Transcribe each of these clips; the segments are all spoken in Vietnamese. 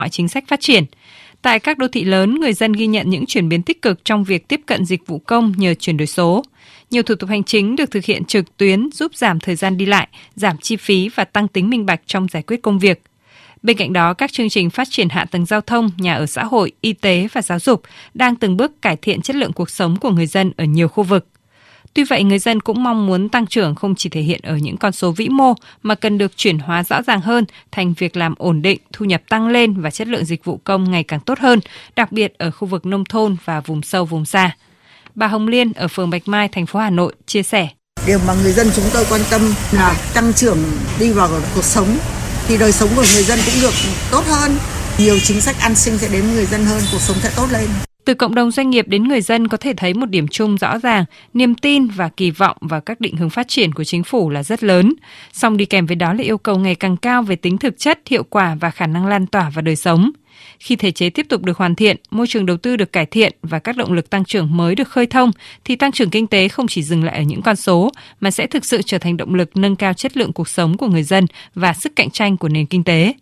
mọi chính sách phát triển. Tại các đô thị lớn, người dân ghi nhận những chuyển biến tích cực trong việc tiếp cận dịch vụ công nhờ chuyển đổi số. Nhiều thủ tục hành chính được thực hiện trực tuyến giúp giảm thời gian đi lại, giảm chi phí và tăng tính minh bạch trong giải quyết công việc. Bên cạnh đó, các chương trình phát triển hạ tầng giao thông, nhà ở xã hội, y tế và giáo dục đang từng bước cải thiện chất lượng cuộc sống của người dân ở nhiều khu vực. Tuy vậy, người dân cũng mong muốn tăng trưởng không chỉ thể hiện ở những con số vĩ mô mà cần được chuyển hóa rõ ràng hơn thành việc làm ổn định, thu nhập tăng lên và chất lượng dịch vụ công ngày càng tốt hơn, đặc biệt ở khu vực nông thôn và vùng sâu vùng xa. Bà Hồng Liên ở phường Bạch Mai, thành phố Hà Nội chia sẻ. Điều mà người dân chúng tôi quan tâm là tăng trưởng đi vào cuộc sống, thì đời sống của người dân cũng được tốt hơn. Nhiều chính sách an sinh sẽ đến người dân hơn, cuộc sống sẽ tốt lên. Từ cộng đồng doanh nghiệp đến người dân có thể thấy một điểm chung rõ ràng, niềm tin và kỳ vọng vào các định hướng phát triển của chính phủ là rất lớn. Song đi kèm với đó là yêu cầu ngày càng cao về tính thực chất, hiệu quả và khả năng lan tỏa vào đời sống. Khi thể chế tiếp tục được hoàn thiện, môi trường đầu tư được cải thiện và các động lực tăng trưởng mới được khơi thông, thì tăng trưởng kinh tế không chỉ dừng lại ở những con số, mà sẽ thực sự trở thành động lực nâng cao chất lượng cuộc sống của người dân và sức cạnh tranh của nền kinh tế.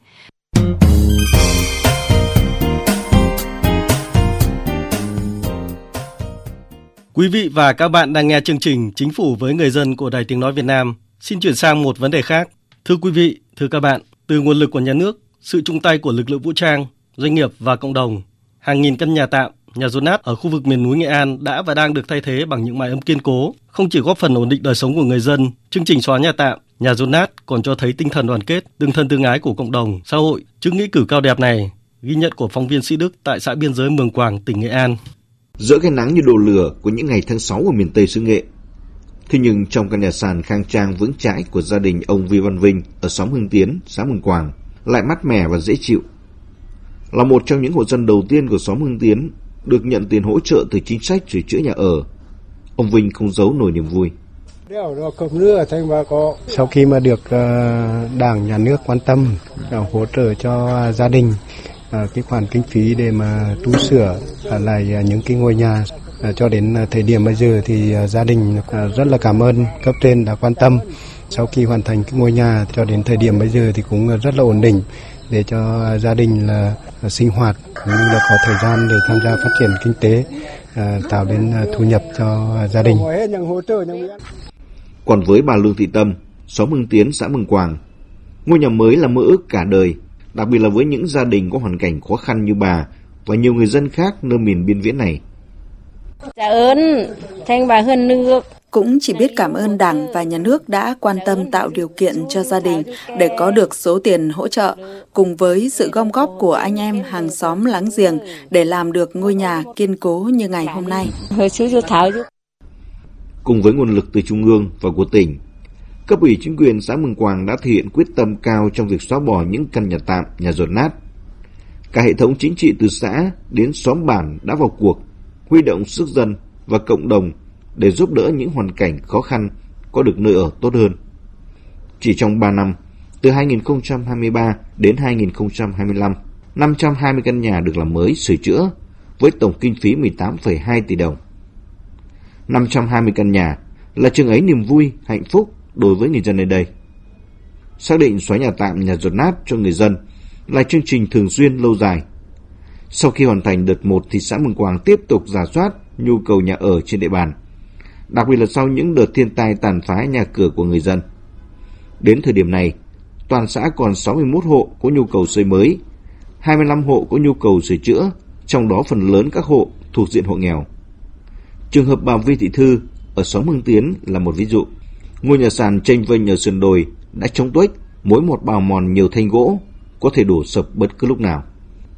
Quý vị và các bạn đang nghe chương trình Chính phủ với người dân của Đài Tiếng Nói Việt Nam. Xin chuyển sang một vấn đề khác. Thưa quý vị, thưa các bạn, từ nguồn lực của nhà nước, sự chung tay của lực lượng vũ trang, doanh nghiệp và cộng đồng, hàng nghìn căn nhà tạm, nhà dột nát ở khu vực miền núi Nghệ An đã và đang được thay thế bằng những mái ấm kiên cố, không chỉ góp phần ổn định đời sống của người dân. Chương trình xóa nhà tạm, nhà dột nát còn cho thấy tinh thần đoàn kết, tương thân tương ái của cộng đồng, xã hội trước nghĩa cử cao đẹp này. Ghi nhận của phóng viên Sĩ Đức tại xã biên giới Mường Quàng, tỉnh Nghệ An. Giữa cái nắng như đổ lửa của những ngày tháng 6 ở miền Tây xứ Nghệ, thế nhưng trong căn nhà sàn khang trang vững chãi của gia đình ông Vi Văn Vinh ở xóm Hưng Tiến, xã Mường Quàng lại mát mẻ và dễ chịu. Là một trong những hộ dân đầu tiên của xóm Hưng Tiến được nhận tiền hỗ trợ từ chính sách sửa chữa nhà ở, ông Vinh không giấu nổi niềm vui. Sau khi mà được Đảng, Nhà nước quan tâm hỗ trợ cho gia đình cái khoản kinh phí để mà tu sửa lại những cái ngôi nhà, cho đến thời điểm bây giờ thì gia đình rất là cảm ơn cấp trên đã quan tâm. Sau khi hoàn thành cái ngôi nhà cho đến thời điểm bây giờ thì cũng rất là ổn định để cho gia đình là sinh hoạt cũng như là có thời gian để tham gia phát triển kinh tế, tạo đến thu nhập cho gia đình. Còn với bà Lương Thị Tâm, xóm Hưng Tiến, xã Mường Quàng, ngôi nhà mới là mơ ước cả đời, đặc biệt là với những gia đình có hoàn cảnh khó khăn như bà và nhiều người dân khác nơi miền biên viễn này. Cảm ơn thanh bà hơn nước. Cũng chỉ biết cảm ơn Đảng và Nhà nước đã quan tâm tạo điều kiện cho gia đình để có được số tiền hỗ trợ, cùng với sự gom góp của anh em hàng xóm láng giềng để làm được ngôi nhà kiên cố như ngày hôm nay. Cùng với nguồn lực từ Trung ương và của tỉnh, cấp ủy chính quyền xã Mường Quàng đã thể hiện quyết tâm cao trong việc xóa bỏ những căn nhà tạm, nhà dột nát. Cả hệ thống chính trị từ xã đến xóm bản đã vào cuộc, huy động sức dân và cộng đồng để giúp đỡ những hoàn cảnh khó khăn có được nơi ở tốt hơn. Chỉ trong 3 năm, từ 2023 đến 2025, 520 căn nhà được làm mới sửa chữa với tổng kinh phí 18,2 tỷ đồng. 520 căn nhà là chừng ấy niềm vui, hạnh phúc đối với người dân nơi đây. Xác định xóa nhà tạm, nhà dột nát cho người dân là chương trình thường xuyên lâu dài. Sau khi hoàn thành đợt 1 thì xã Mường Quàng tiếp tục rà soát nhu cầu nhà ở trên địa bàn, đặc biệt là sau những đợt thiên tai tàn phá nhà cửa của người dân. Đến thời điểm này, toàn xã còn 61 hộ có nhu cầu xây mới, 25 hộ có nhu cầu sửa chữa, trong đó phần lớn các hộ thuộc diện hộ nghèo. Trường hợp bà Vi Thị Thư ở xóm Hưng Tiến là một ví dụ. Ngôi nhà sàn chênh vênh ở sườn đồi đã chống tuếch, mỗi một bào mòn nhiều thanh gỗ, có thể đổ sập bất cứ lúc nào.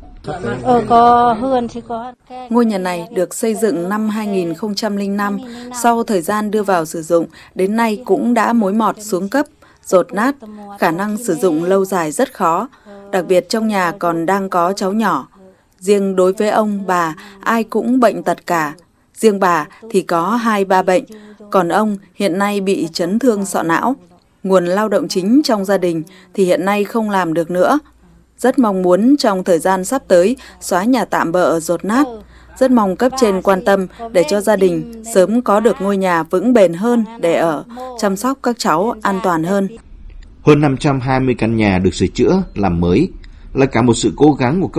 Ngôi nhà này được xây dựng năm 2005, sau thời gian đưa vào sử dụng, đến nay cũng đã mối mọt xuống cấp, dột nát, khả năng sử dụng lâu dài rất khó, đặc biệt trong nhà còn đang có cháu nhỏ. Riêng đối với ông, bà, ai cũng bệnh tật cả. Riêng bà thì có 2-3 bệnh, còn ông hiện nay bị chấn thương sọ não. Nguồn lao động chính trong gia đình thì hiện nay không làm được nữa. Rất mong muốn trong thời gian sắp tới xóa nhà tạm bợ dột nát. Rất mong cấp trên quan tâm để cho gia đình sớm có được ngôi nhà vững bền hơn để ở, chăm sóc các cháu an toàn hơn. Hơn 520 căn nhà được sửa chữa, làm mới là cả một sự cố gắng của cấp